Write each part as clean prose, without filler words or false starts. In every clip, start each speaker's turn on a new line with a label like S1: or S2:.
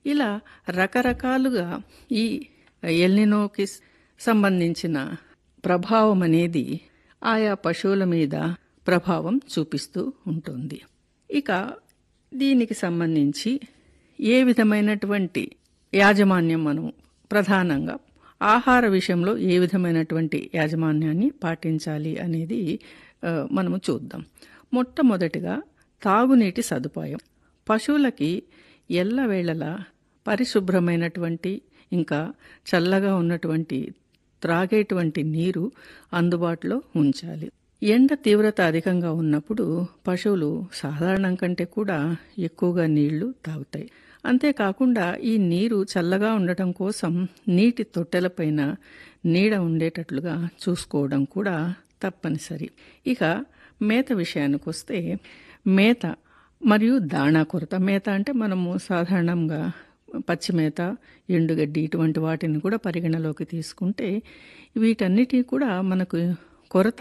S1: ఇలా రకరకాలుగా ఈ ఎల్నినోకి సంబంధించిన ప్రభావం అనేది ఆయా పశువుల మీద ప్రభావం చూపిస్తూ ఉంటుంది. ఇక దీనికి సంబంధించి ఏ విధమైనటువంటి యాజమాన్యం మనం ప్రధానంగా ఆహార విషయంలో ఏ విధమైనటువంటి యాజమాన్యాన్ని పాటించాలి అనేది మనము చూద్దాం. మొట్టమొదటిగా తాగునీటి సదుపాయం. పశువులకి ఎల్లవేళలా పరిశుభ్రమైనటువంటి ఇంకా చల్లగా ఉన్నటువంటి త్రాగేటువంటి నీరు అందుబాటులో ఉంచాలి. ఎండ తీవ్రత అధికంగా ఉన్నప్పుడు పశువులు సాధారణం కంటే కూడా ఎక్కువగా నీళ్లు తాగుతాయి. అంతేకాకుండా ఈ నీరు చల్లగా ఉండటం కోసం నీటి తొట్టెలపైన నీడ ఉండేటట్లుగా చూసుకోవడం కూడా తప్పనిసరి. ఇక మేత విషయానికి వస్తే మేత మరియు దాణా కొరత. మేత అంటే మనము సాధారణంగా పచ్చిమేత, ఎండుగడ్డి ఇటువంటి వాటిని కూడా పరిగణలోకి తీసుకుంటే వీటన్నిటి కూడా మనకు కొరత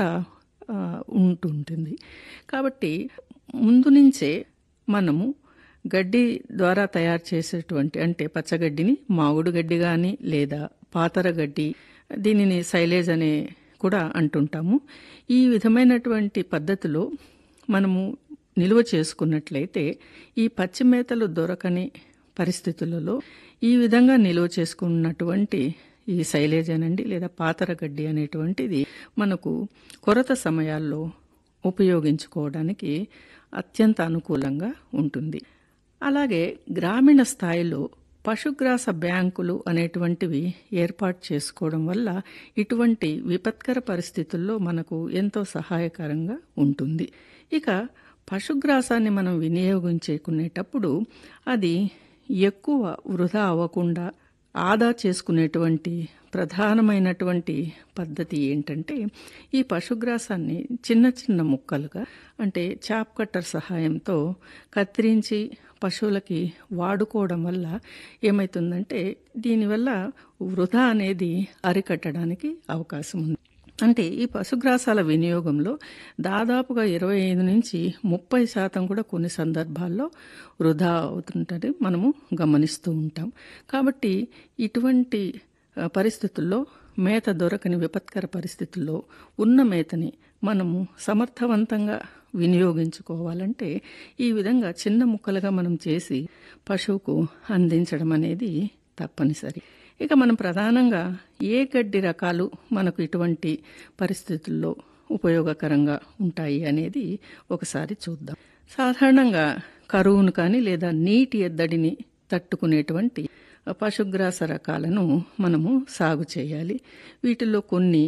S1: ఉంటుంటుంది. కాబట్టి ముందు నుంచే మనము గడ్డి ద్వారా తయారు చేసేటువంటి అంటే పచ్చగడ్డిని మాగుడు గడ్డి కానీ లేదా పాతర గడ్డి, దీనిని సైలేజ్ అనే కూడా అంటుంటాము. ఈ విధమైనటువంటి పద్ధతిలో మనము నిల్వ చేసుకున్నట్లయితే ఈ పచ్చి మేతలు దొరకని పరిస్థితులలో ఈ విధంగా నిల్వ చేసుకున్నటువంటి ఈ సైలేజ్ అనండి లేదా పాతర గడ్డి అనేటువంటిది మనకు కొరత సమయాల్లో ఉపయోగించుకోవడానికి అత్యంత అనుకూలంగా ఉంటుంది. అలాగే గ్రామీణ స్థాయిలో పశుగ్రాస బ్యాంకులు అనేటువంటివి ఏర్పాటు చేసుకోవడం వల్ల ఇటువంటి విపత్కర పరిస్థితుల్లో మనకు ఎంతో సహాయకరంగా ఉంటుంది. ఇక పశుగ్రాసాన్ని మనం వినియోగించుకునేటప్పుడు అది ఎక్కువ వృధా అవ్వకుండా ఆదా చేసుకునేటువంటి ప్రధానమైనటువంటి పద్ధతి ఏంటంటే ఈ పశుగ్రాసాన్ని చిన్న చిన్న ముక్కలుగా అంటే చాప్ కట్టర్ సహాయంతో కత్తిరించి పశువులకి వాడుకోవడం వల్ల ఏమవుతుందంటే దీనివల్ల వృధా అనేది అరికట్టడానికి అవకాశం ఉంది. అంటే ఈ పశుగ్రాసాల వినియోగంలో దాదాపుగా 25 నుంచి 30% కూడా కొన్ని సందర్భాల్లో వృధా అవుతుంటుంది మనము గమనిస్తూ ఉంటాం. కాబట్టి ఇటువంటి పరిస్థితుల్లో మేత దొరకని విపత్కర పరిస్థితుల్లో ఉన్న మేతని మనము సమర్థవంతంగా వినియోగించుకోవాలంటే ఈ విధంగా చిన్న ముక్కలుగా మనం చేసి పశువుకు అందించడం అనేది తప్పనిసరి. ఇక మనం ప్రధానంగా ఏ గడ్డి రకాలు మనకు ఇటువంటి పరిస్థితుల్లో ఉపయోగకరంగా ఉంటాయి అనేది ఒకసారి చూద్దాం. సాధారణంగా కరువును కానీ లేదా నీటి ఎద్దడిని తట్టుకునేటువంటి పశుగ్రాస రకాలను మనము సాగు చేయాలి. వీటిల్లో కొన్ని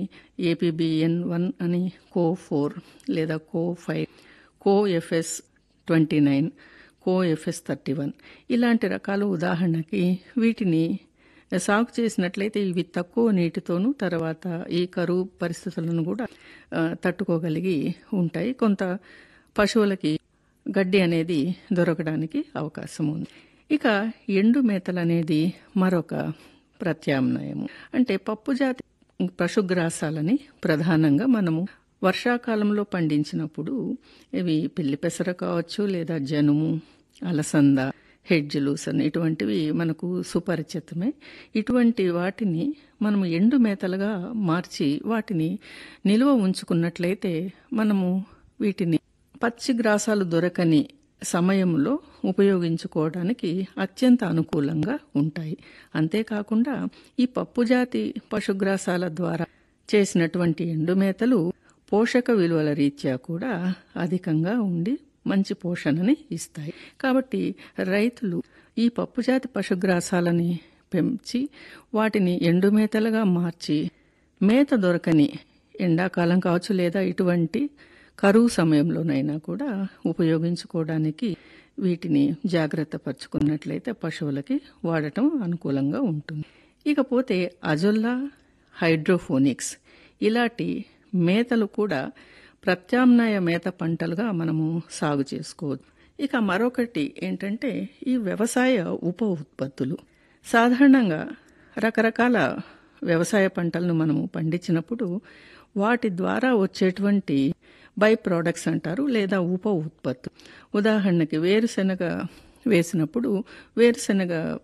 S1: APBN1 అని, CO4 లేదా CO5, COFS 29, COFS 31 ఇలాంటి రకాలు ఉదాహరణకి వీటిని సాగు చేసినట్లయితే ఇవి తక్కువ నీటితోనూ తర్వాత ఈ కరువు పరిస్థితులను కూడా తట్టుకోగలిగి ఉంటాయి. కొంత పశువులకి గడ్డి అనేది దొరకడానికి అవకాశం ఉంది. ఇక ఎండు మేతలు అనేది మరొక ప్రత్యామ్నాయము. అంటే పప్పుజాతి పశుగ్రాసాలని ప్రధానంగా మనము వర్షాకాలంలో పండించినప్పుడు ఇవి పిల్లి పెసర కావచ్చు లేదా జనుము, అలసంద, హెడ్జ్లూస్ అని ఇటువంటివి మనకు సుపరిచితమే. ఇటువంటి వాటిని మనము ఎండు మేతలుగా మార్చి వాటిని నిల్వ ఉంచుకున్నట్లయితే మనము వీటిని పచ్చి గ్రాసాలు దొరకని సమయంలో ఉపయోగించుకోవడానికి అత్యంత అనుకూలంగా ఉంటాయి. అంతేకాకుండా ఈ పప్పుజాతి పశుగ్రాసాల ద్వారా చేసినటువంటి ఎండుమేతలు పోషక విలువల రీత్యా కూడా అధికంగా ఉండి మంచి పోషణని ఇస్తాయి. కాబట్టి రైతులు ఈ పప్పుజాతి పశుగ్రాసాలని పెంచి వాటిని ఎండుమేతలుగా మార్చి మేత దొరకని ఎండాకాలం కావచ్చు లేదా ఇటువంటి కరువు సమయంలోనైనా కూడా ఉపయోగించుకోవడానికి వీటిని జాగ్రత్త పరుచుకున్నట్లయితే పశువులకి వాడటం అనుకూలంగా ఉంటుంది. ఇకపోతే అజొల్లా, హైడ్రోఫోనిక్స్ ఇలాంటి మేతలు కూడా ప్రత్యామ్నాయ మేత పంటలుగా మనము సాగు చేసుకోవచ్చు. ఇక మరొకటి ఏంటంటే ఈ వ్యవసాయ ఉప ఉత్పత్తులు. సాధారణంగా రకరకాల వ్యవసాయ పంటలను మనము పండించినప్పుడు వాటి ద్వారా వచ్చేటువంటి బై ప్రోడక్ట్స్ అంటారు లేదా ఉప ఉత్పత్తులు. ఉదాహరణకి వేరుశెనగ వేసినప్పుడు వేరుశెనగ